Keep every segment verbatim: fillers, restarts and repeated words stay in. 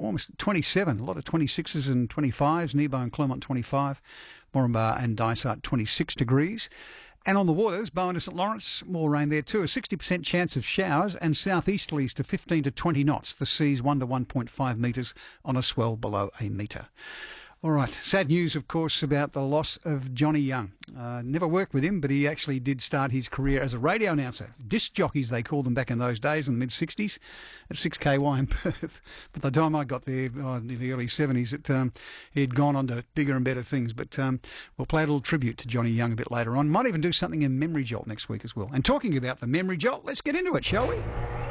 almost twenty-seven. A lot of twenty-sixes and twenty-fives. Nebo and Clermont twenty-five. Moranbah and Dysart twenty-six degrees. And on the waters, Bowen to St Lawrence, more rain there too. A sixty percent chance of showers and southeasterlies to fifteen to twenty knots. The sea's one to one point five metres on a swell below a metre. All right, sad news, of course, about the loss of Johnny Young. Uh, never worked with him, but he actually did start his career as a radio announcer. Disc jockeys, they called them back in those days, in the mid-sixties, at six K Y in Perth. But by the time I got there, oh, in the early seventies, it, um, he had gone on to bigger and better things. But um, we'll play a little tribute to Johnny Young a bit later on. Might even do something in Memory Jolt next week as well. And talking about the Memory Jolt, let's get into it, shall we?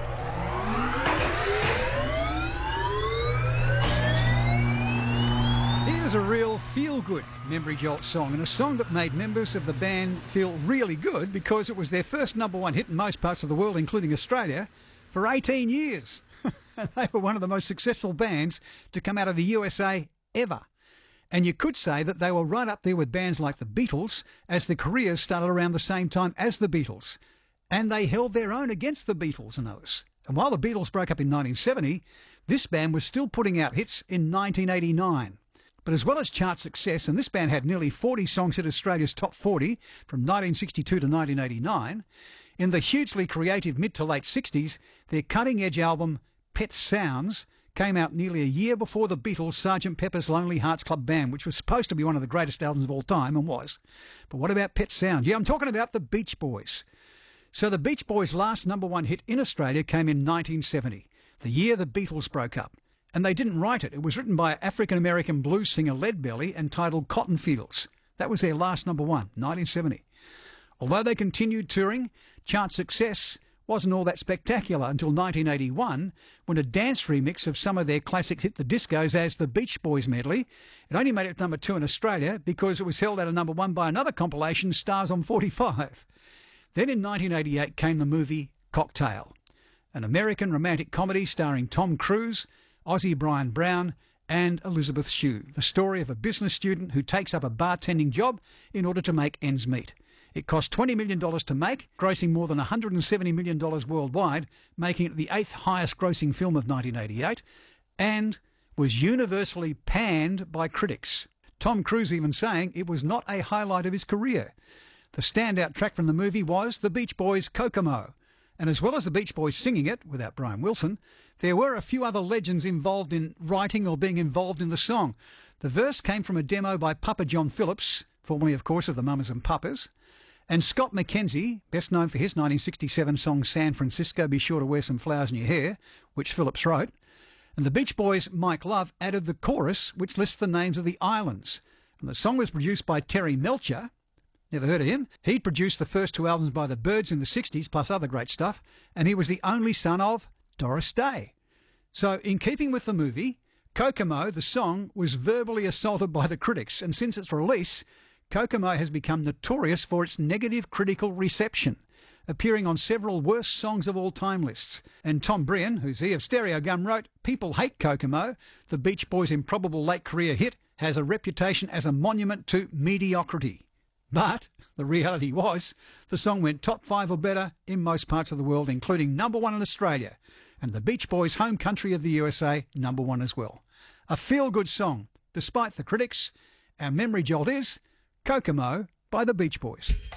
Here's a real feel-good Memory Jolt song, and a song that made members of the band feel really good because it was their first number one hit in most parts of the world, including Australia, for eighteen years. They were one of the most successful bands to come out of the U S A ever. And you could say that they were right up there with bands like the Beatles, as their careers started around the same time as the Beatles. And they held their own against the Beatles and others. And while the Beatles broke up in nineteen seventy, this band was still putting out hits in nineteen eighty-nine. But as well as chart success, and this band had nearly forty songs hit Australia's top forty from nineteen sixty-two to nineteen eighty-nine, in the hugely creative mid to late sixties, their cutting-edge album Pet Sounds came out nearly a year before the Beatles' Sergeant Pepper's Lonely Hearts Club Band, which was supposed to be one of the greatest albums of all time, and was. But what about Pet Sounds? Yeah, I'm talking about the Beach Boys. So the Beach Boys' last number one hit in Australia came in nineteen seventy, the year the Beatles broke up. And they didn't write it. It was written by African-American blues singer Leadbelly and titled Cotton Fields. That was their last number one, nineteen seventy. Although they continued touring, chart success wasn't all that spectacular until nineteen eighty-one, when a dance remix of some of their classics hit the discos as the Beach Boys medley. It only made it number two in Australia because it was held at a number one by another compilation, Stars on forty-five. Then in nineteen eighty-eight came the movie Cocktail, an American romantic comedy starring Tom Cruise, Ozzie Brian Brown and Elizabeth Shue, the story of a business student who takes up a bartending job in order to make ends meet. It cost twenty million dollars to make, grossing more than one hundred seventy million dollars worldwide, making it the eighth highest grossing film of nineteen eighty-eight, and was universally panned by critics. Tom Cruise even saying it was not a highlight of his career. The standout track from the movie was the Beach Boys' Kokomo. And as well as the Beach Boys singing it, without Brian Wilson, there were a few other legends involved in writing or being involved in the song. The verse came from a demo by Papa John Phillips, formerly, of course, of the Mamas and Papas, and Scott McKenzie, best known for his nineteen sixty-seven song San Francisco, Be Sure to Wear Some Flowers in Your Hair, which Phillips wrote. And the Beach Boys' Mike Love added the chorus, which lists the names of the islands. And the song was produced by Terry Melcher. Never heard of him. He produced the first two albums by the Byrds in the sixties, plus other great stuff, and he was the only son of Doris Day. So, in keeping with the movie, Kokomo, the song, was verbally assaulted by the critics, and since its release, Kokomo has become notorious for its negative critical reception, appearing on several worst songs of all time lists. And Tom Brian, who's he of Stereo Gum, wrote, "People hate Kokomo. The Beach Boys' improbable late career hit has a reputation as a monument to mediocrity." But the reality was, the song went top five or better in most parts of the world, including number one in Australia, and the Beach Boys' home country of the U S A, number one as well. A feel-good song, despite the critics. Our Memory Jolt is Kokomo by the Beach Boys.